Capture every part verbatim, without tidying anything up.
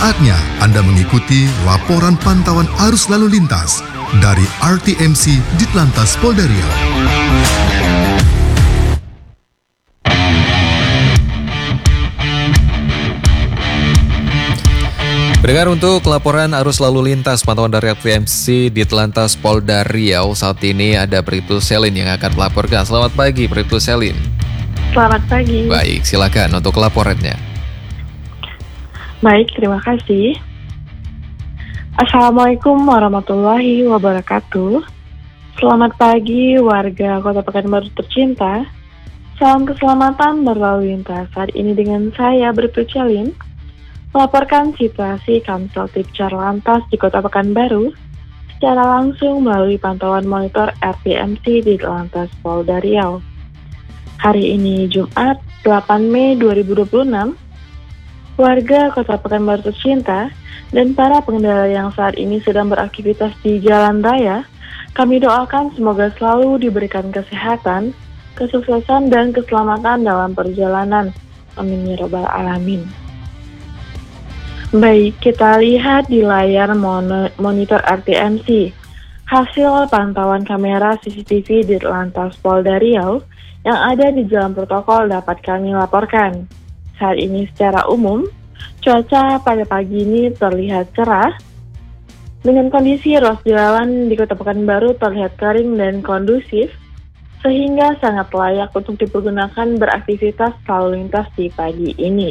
Saatnya Anda mengikuti laporan pantauan arus lalu lintas dari R T M C Ditlantas Polda Riau. Pendengar, untuk laporan arus lalu lintas pantauan dari R T M C Ditlantas Polda Riau, saat ini ada Bribtu Selin yang akan melaporkan. Selamat pagi, Bribtu Selin. Selamat pagi. Baik, silakan untuk laporannya. Baik, terima kasih. Assalamualaikum warahmatullahi wabarakatuh. Selamat pagi warga Kota Pekanbaru tercinta. Salam keselamatan berlalu lintas. Saat ini dengan saya Bribtu Selin melaporkan situasi Kamsel Tipcar Lantas di Kota Pekanbaru secara langsung melalui pantauan monitor R T M C di Lantas Polda Riau. Hari ini Jumat delapan Mei dua ribu dua puluh enam. Warga Kota Pekanbaru tercinta dan para pengendara yang saat ini sedang beraktivitas di jalan raya, kami doakan semoga selalu diberikan kesehatan, kesuksesan, dan keselamatan dalam perjalanan. Amin ya rabbal alamin. Baik, kita lihat di layar mon- monitor R T M C. Hasil pantauan kamera C C T V di Lantas Polda Riau yang ada di jalan protokol dapat kami laporkan. Saat ini secara umum, cuaca pada pagi ini terlihat cerah, dengan kondisi ruas jalan di Kota Pekanbaru terlihat kering dan kondusif, sehingga sangat layak untuk dipergunakan beraktivitas lalu lintas di pagi ini.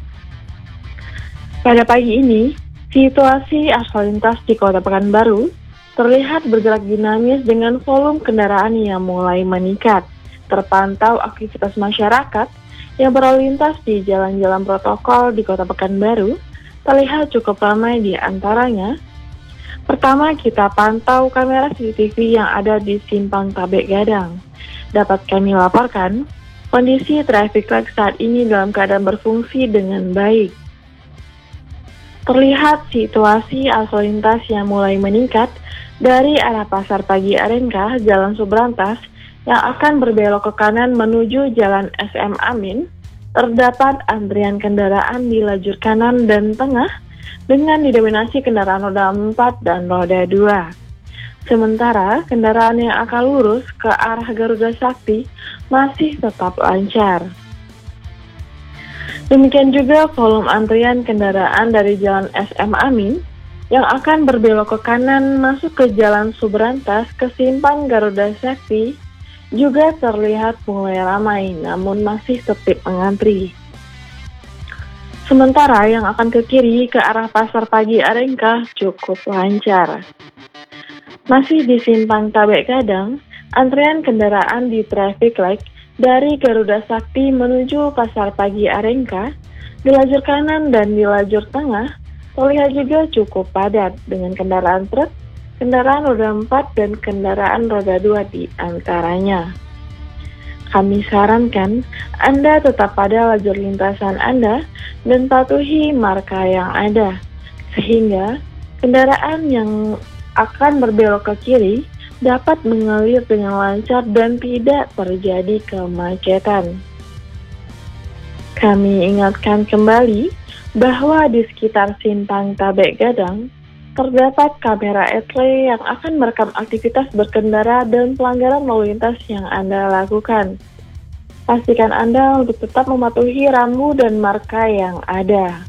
Pada pagi ini, situasi arus lalu lintas di Kota Pekanbaru terlihat bergerak dinamis dengan volume kendaraan yang mulai meningkat. Terpantau aktivitas masyarakat yang berlalu lintas di jalan-jalan protokol di Kota Pekanbaru terlihat cukup ramai. Di antaranya, pertama kita pantau kamera C C T V yang ada di Simpang Tabek Gadang. Dapat kami laporkan, kondisi traffic light saat ini dalam keadaan berfungsi dengan baik. Terlihat situasi arus lalu lintas yang mulai meningkat dari arah Pasar Pagi Arengka, Jalan Subrantas, yang akan berbelok ke kanan menuju Jalan S M Amin. Terdapat antrian kendaraan di lajur kanan dan tengah dengan didominasi kendaraan roda empat dan roda dua. Sementara kendaraan yang akan lurus ke arah Garuda Sakti masih tetap lancar. Demikian juga volume antrian kendaraan dari Jalan S M Amin yang akan berbelok ke kanan masuk ke Jalan Subrantas ke Simpang Garuda Sakti juga terlihat mulai ramai, namun masih sepi mengantri. Sementara yang akan ke kiri ke arah Pasar Pagi Arengka cukup lancar. Masih di Simpang Tabek Gadang, antrian kendaraan di traffic light dari Garuda Sakti menuju Pasar Pagi Arengka di lajur kanan dan di lajur tengah terlihat juga cukup padat dengan kendaraan truk, kendaraan roda empat, dan kendaraan roda dua di antaranya. Kami sarankan Anda tetap pada lajur lintasan Anda dan patuhi marka yang ada, sehingga kendaraan yang akan berbelok ke kiri dapat mengalir dengan lancar dan tidak terjadi kemacetan. Kami ingatkan kembali bahwa di sekitar Simpang Tabek Gadang terdapat kamera etle yang akan merekam aktivitas berkendara dan pelanggaran lalu lintas yang Anda lakukan. Pastikan Anda untuk tetap mematuhi rambu dan marka yang ada.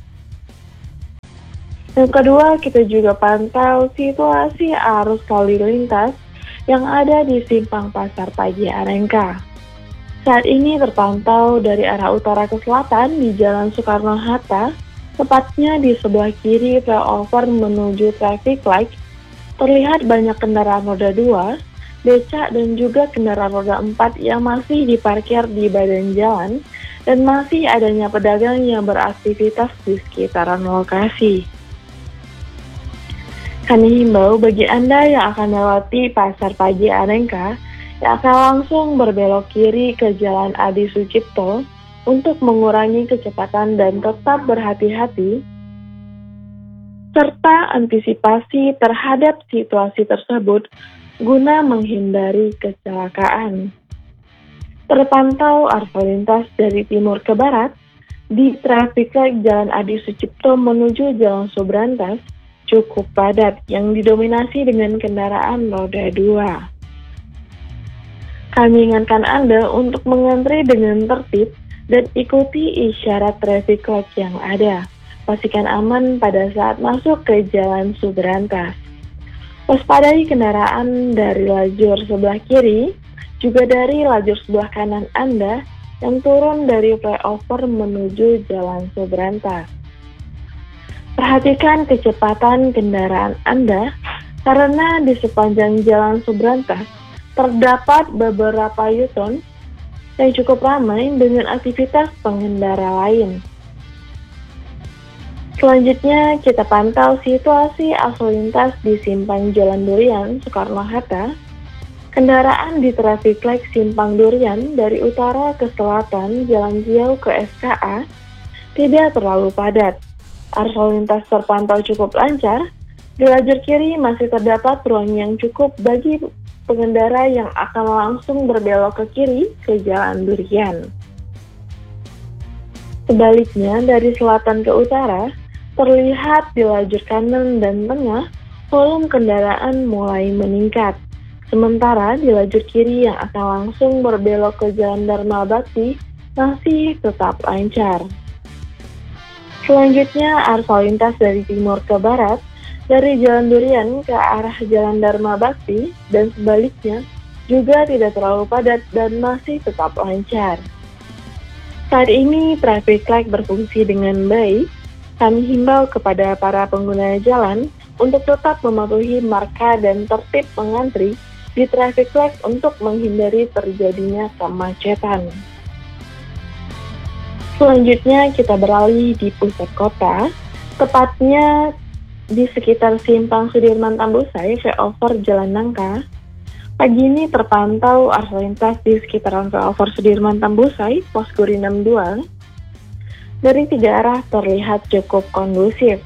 Yang kedua, kita juga pantau situasi arus lalu lintas yang ada di Simpang Pasar Pagi Arengka. Saat ini terpantau dari arah utara ke selatan di Jalan Soekarno-Hatta, tepatnya di sebelah kiri flyover menuju traffic light, terlihat banyak kendaraan roda dua, becak, dan juga kendaraan roda empat yang masih diparkir di badan jalan dan masih adanya pedagang yang beraktivitas di sekitaran lokasi. Kami himbau bagi Anda yang akan melewati Pasar Pagi Arengka yang akan langsung berbelok kiri ke Jalan Adi Sucipto untuk mengurangi kecepatan dan tetap berhati-hati, serta antisipasi terhadap situasi tersebut guna menghindari kecelakaan. Terpantau arus lalu lintas dari timur ke barat di traffic light Jalan Adi Sucipto menuju Jalan Subrantas cukup padat yang didominasi dengan kendaraan roda dua. Kami ingatkan Anda untuk mengantri dengan tertib dan ikuti isyarat traffic light yang ada. Pastikan aman pada saat masuk ke Jalan Subrantas. Waspadai kendaraan dari lajur sebelah kiri, juga dari lajur sebelah kanan Anda yang turun dari flyover menuju Jalan Subrantas. Perhatikan kecepatan kendaraan Anda karena di sepanjang Jalan Subrantas terdapat beberapa U-turn yang cukup ramai dengan aktivitas pengendara lain. Selanjutnya, kita pantau situasi arus lintas di Simpang Jalan Durian, Soekarno-Hatta. Kendaraan di traffic light Simpang Durian dari utara ke selatan, Jalan Riau ke S K A, tidak terlalu padat. Arus lintas terpantau cukup lancar. Di lajur kiri masih terdapat ruang yang cukup bagi pengendara yang akan langsung berbelok ke kiri ke Jalan Durian. Sebaliknya, dari selatan ke utara, terlihat di lajur kanan dan tengah, volume kendaraan mulai meningkat. Sementara di lajur kiri yang akan langsung berbelok ke Jalan Dharma Bakti masih tetap lancar. Selanjutnya, arus lalu lintas dari timur ke barat, dari Jalan Durian ke arah Jalan Dharma Bakti dan sebaliknya juga tidak terlalu padat dan masih tetap lancar. Saat ini traffic light berfungsi dengan baik. Kami himbau kepada para pengguna jalan untuk tetap mematuhi marka dan tertib mengantri di traffic light untuk menghindari terjadinya kemacetan. Selanjutnya kita beralih di pusat kota, tepatnya di sekitar Simpang Sudirman Tambusai, flyover Jalan Nangka. Pagi ini terpantau arus lintas di sekitaran flyover Sudirman Tambusai, Poskuri enam dua. Dari tiga arah terlihat cukup kondusif.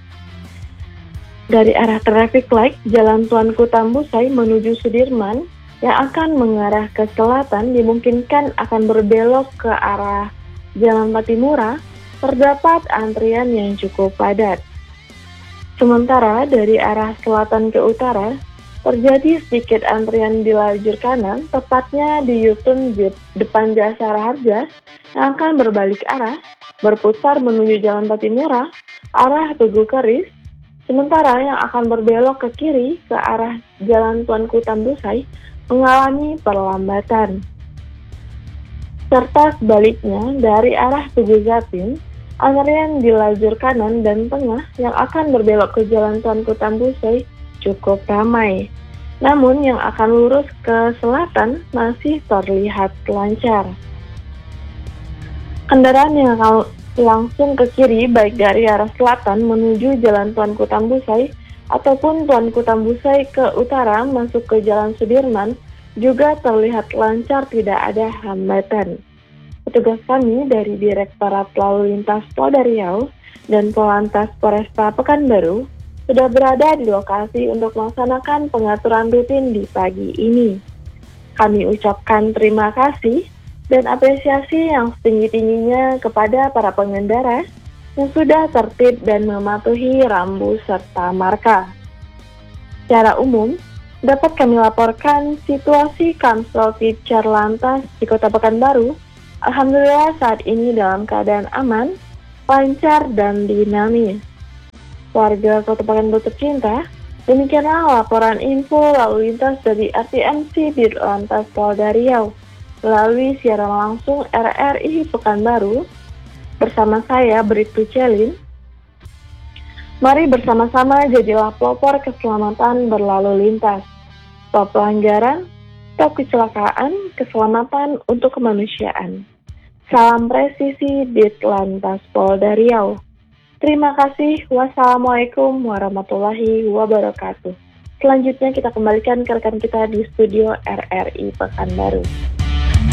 Dari arah traffic light Jalan Tuanku Tambusai menuju Sudirman yang akan mengarah ke selatan dimungkinkan akan berbelok ke arah Jalan Patimura, terdapat antrian yang cukup padat. Sementara dari arah selatan ke utara, terjadi sedikit antrian di lajur kanan, tepatnya di U-turn di depan Jasara Harja yang akan berbalik arah, berputar menuju Jalan Patimura, arah Tugu Keris, sementara yang akan berbelok ke kiri ke arah Jalan Tuanku Tambusai mengalami perlambatan. Serta sebaliknya, dari arah Tugu Zapin, antrian di lajur kanan dan tengah yang akan berbelok ke Jalan Tuanku Tambusai cukup ramai. Namun yang akan lurus ke selatan masih terlihat lancar. Kendaraan yang akan langsung ke kiri baik dari arah selatan menuju Jalan Tuanku Tambusai ataupun Tuanku Tambusai ke utara masuk ke Jalan Sudirman juga terlihat lancar, tidak ada hambatan. Petugas kami dari Direktorat Lalu Lintas Polda Riau dan Polantas Polresta Pekanbaru sudah berada di lokasi untuk melaksanakan pengaturan rutin di pagi ini. Kami ucapkan terima kasih dan apresiasi yang setinggi-tingginya kepada para pengendara yang sudah tertib dan mematuhi rambu serta marka. Secara umum, dapat kami laporkan situasi Kamsel Titcar Lantas di Kota Pekanbaru, alhamdulillah saat ini dalam keadaan aman, lancar, dan dinamis. Warga Kota Pekanbaru tercinta, demikianlah laporan info lalu lintas dari R T M C Ditlantas Polda Riau melalui siaran langsung R R I Pekanbaru bersama saya Bribtu Celin. Mari bersama-sama jadilah pelopor keselamatan berlalu lintas. Stop pelanggaran, stop kecelakaan, keselamatan untuk kemanusiaan. Salam presisi Ditlantas Polda Riau. Terima kasih. Wassalamualaikum warahmatullahi wabarakatuh. Selanjutnya kita kembalikan ke rekan kita di studio R R I Pekanbaru.